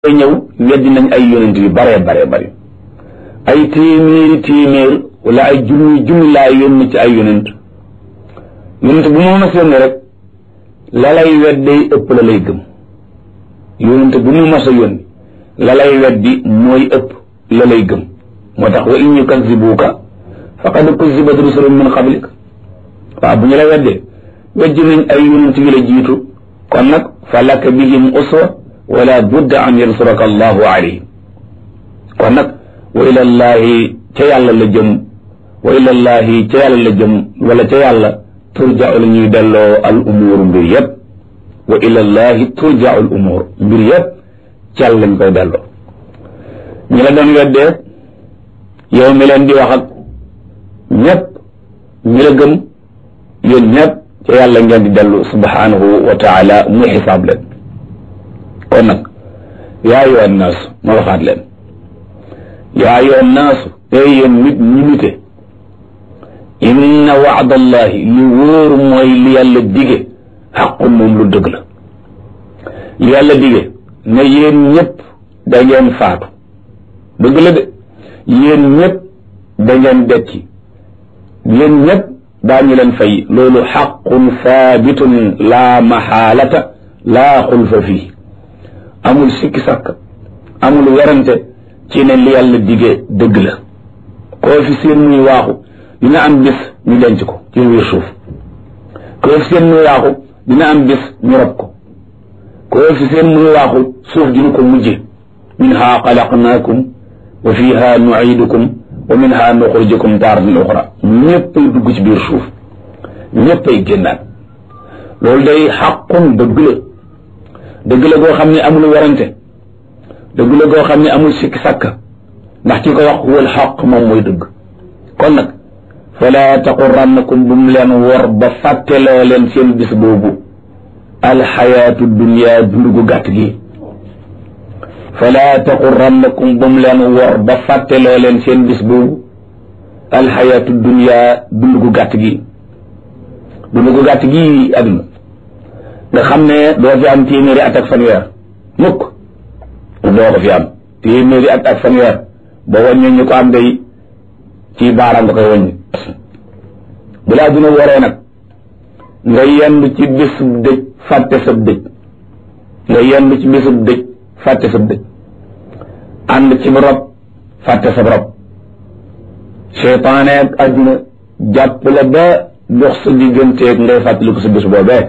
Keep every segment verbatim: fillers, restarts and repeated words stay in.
ñëw weddi nañ ay yonent yu bare bare bare ay téeméeri téeméer wala ay junni junni laa yónni ci ay yonent yonent bu mu mas yónni rek la lay weddee ëpp la lay gëm yonent bu mu mas a yónni la lay weddi mooy ëpp la lay gëm moo tax wa in yukazzibuuka faqad kuzzibat rusulun min qablik waaw bu ñu la weddee weddi nañ ay yonent yu la jiitu kon nag fa laka bihim uswa wala budda an yansuraka allahu alayhim kon nag wa ila llahi ca yàlla la jëm wa ila llahi ca yàlla la jëm wala ca yàlla turja'u la ñuy delloo al umuur mbir yëpp wa ila llahi turja'u al umuur mbir yëpp ca yàlla lañ koy delloo ñi la doon weddee yow mi leen di wax ak ñëpp ñi la gëm yéen ñëpp ca yàlla ngeen di dellu subhanahu wa taala muy xisaab leen kon nag yaa ayyuhan naas ma waxaat leen yaa ayyuhan naas tey yéen nit ñi nite inna wa'dallahi li wóor mooy li yàlla dige xaqun moom lu dëgg la li yàlla dige ne yéen ñëpp da ngeen faatu dëgg la de yéen ñëpp da ngeen dekki yéen ñëpp daañu leen fay loolu xaqun saabitun laa maxaalata laa xulfa fii amul sikki sàkk amul werante ci ne li yàlla digee dëgg la koo fi seen muy waaxu dina am bis ñu denc ko ci biir suuf koo fi seen muy waaxu dina am bis ñu rob ko koo fi seen muy waaxu suuf dina ko mujje minha xalaqnaakum wa fiha nuidukum wa minha nuxrijukum taaratan uxra ñëppay dugg ci biir suuf ñëppay génnaat loolu day xaqun dëgg la dëgg la goo xam ne amul werante dëgg la goo xam ne amul sikki sàkka ndax ci ko wax huwal xaq moom mooy dëgg kon nag fala taxurrannakum bu mu leen wor ba fàtteloo leen seen bis boobu alxayaatu dunya dund gu gàtt gi fala taxurrannakum bu mu leen wor ba fàtteloo leen seen bis boobu alxayaatu dunya dund gu gàtt gi dund gu gàtt gi àdduna nga xam ne doo fi am téeméeri at ak fanweer mukk doo ko fi am téeméeri at ak fanweer ba wàññi ñu ko am day ci baaraam nga koy wàññi bu laa duna waree nag nga yendu ci bésub dëj fàtte sab dëj nga yendu ci bésub dëj fàtte sab dëj ànd ci rob fàtte sab rob seytaane ak àdduna jàpp la ba dox sa digganteeg ngay fàttali ko sa bés boobee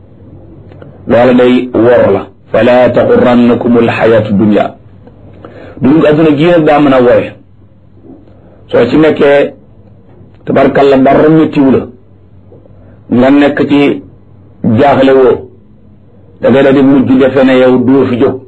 loola day wor la fala taxurrannakum alxayatu dunya dund adduna gii nag daa mën a wore soo ci nekkee tabarkalla dara méttiwu la nga nekk ci jaaxle woo da ngay daal di mujj defe ne yow doo fi jóg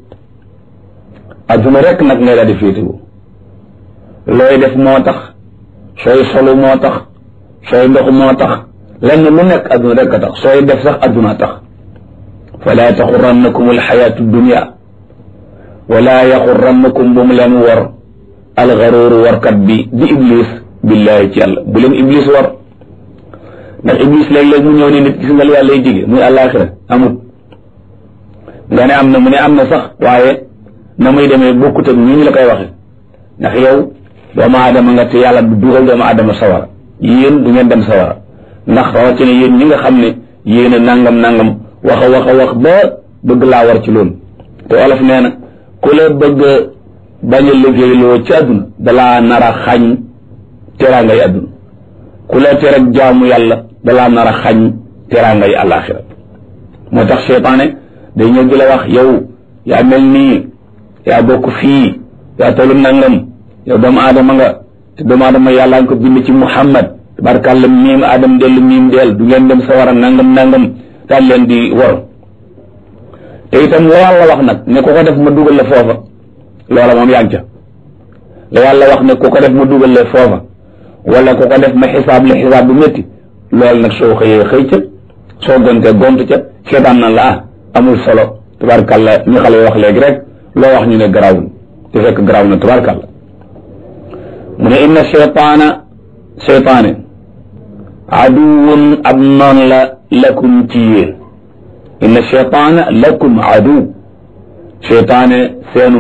adduna rek nag ngay daal di féetewu looy def moo tax sooy solu moo tax sooy ndox moo tax lenn lu nekk adduna rek a tax sooy def sax adduna tax fala taxurrannakum alxayaatu dunya wala yaxurrannakum bu mu leen war alxaruuru warkat bi di iblis billahi ci yàlla bu leen iblis war ndax iblis léeg-léeg mu ñëw ne nit gis nga lu yàlla lay dige muy àllaaxira amut nga ne am na mu ne am na sax waaye na muy demee bokkut ak ñu ñu la koy waxe ndax yow doomu aadama nga te yàlla du dugal doomu aadama sawara yéen du ngeen dem sawara ndax rawatina yéen ñi nga xam ne yéen a nangam nangam wax a wax a wax ba bëgg laa war ci loolu te olof nee na ku la bëgg bañ a liggéeyloo ci àdduna dalaa nar a xañ teraangay àdduna ku la tereg jaamu yàlla dalaa nar a xañ teraangay àllaaxira moo tax seytaane day ñëw di la wax yow yaa mel nii yaa bokk fii yaa tollu nangam yow doomu aadama nga te doomu aadama yàlla nga ko bind ci muhammad tabarkàlla miim aadam dellu miim deel du ngeen dem sawara nangam nangam daal leen di wor te itam la yàlla wax nag ne ku ko def ma dugal la foofa loola moom yàgg ca la yàlla wax ne ku ko def ma dugal la foofa wala ku ko def ma xisaab la xisaab bu métti loolu nag soo xëyee xëy ca soo gontee gont ca seetaan na la ah amul solo tabarkàlla ñu xale wax léegi rek loo wax ñu ne garaawul te fekk garaaw na tabarkàlla mu ne inna cheytaana cheytaane aduwun ab noon la lakum ci yéen inna cheytaana lakum adu seytaane seenu